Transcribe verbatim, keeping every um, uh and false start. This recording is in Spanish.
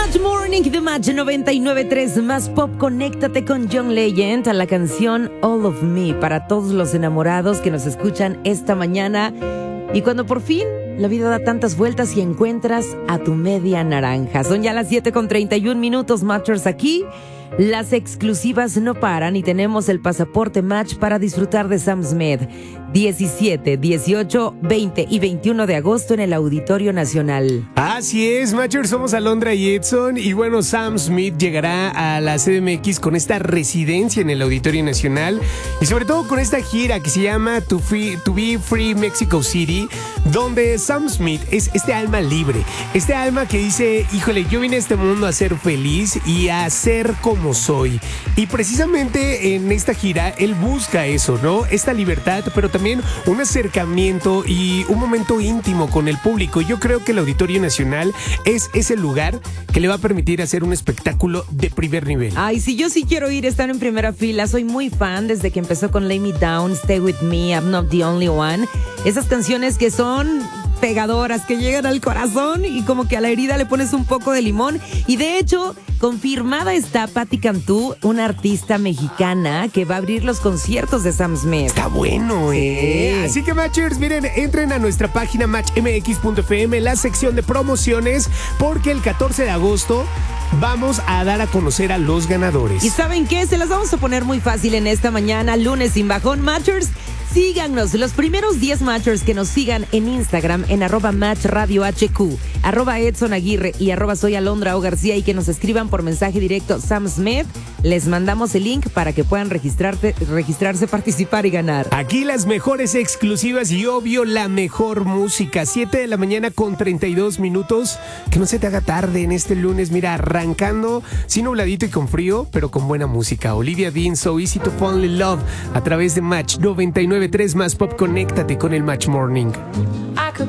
Match Morning de Match noventa y nueve punto tres más pop. Conéctate con John Legend a la canción All of Me para todos los enamorados que nos escuchan esta mañana. Y cuando por fin la vida da tantas vueltas y encuentras a tu media naranja. Son ya las siete con treinta y un minutos, Matchers aquí. Las exclusivas no paran y tenemos el pasaporte Match para disfrutar de Sam Smith diecisiete, dieciocho, veinte y veintiuno de agosto en el Auditorio Nacional. Así es, Matchers, somos Alondra y Edson. Y bueno, Sam Smith llegará a la C D M X con esta residencia en el Auditorio Nacional y sobre todo con esta gira que se llama To, Free, to Be Free Mexico City, donde Sam Smith es este alma libre, este alma que dice, híjole, yo vine a este mundo a ser feliz y a ser como soy. Y precisamente en esta gira él busca eso, ¿no? Esta libertad, pero también también un acercamiento y un momento íntimo con el público. Yo creo que el Auditorio Nacional es ese lugar que le va a permitir hacer un espectáculo de primer nivel. Ay, sí, yo sí quiero ir, estar en primera fila. Soy muy fan desde que empezó con Lay Me Down, Stay With Me, I'm Not The Only One. Esas canciones que son pegadoras, que llegan al corazón y como que a la herida le pones un poco de limón. Y de hecho, confirmada está Patti Cantú, una artista mexicana que va a abrir los conciertos de Sam Smith. Está bueno, eh. Sí. Así que, Matchers, miren, entren a nuestra página match m x punto f m, la sección de promociones, porque el catorce de agosto vamos a dar a conocer a los ganadores. ¿Y saben qué? Se las vamos a poner muy fácil en esta mañana, lunes sin bajón, Matchers. Síganos, los primeros diez Matchers que nos sigan en Instagram en arroba Match Radio H Q, arroba Edson Aguirre y arroba Soy Alondra O García y que nos escriban por mensaje directo Sam Smith, les mandamos el link para que puedan registrarte, registrarse, participar y ganar. Aquí las mejores exclusivas y obvio la mejor música. siete de la mañana con treinta y dos minutos. Que no se te haga tarde en este lunes, mira, arrancando, sí nubladito y con frío, pero con buena música. Olivia Dean, So Easy to Fall in Love, a través de Match noventa y nueve punto tres más pop. Conéctate con el Match Morning.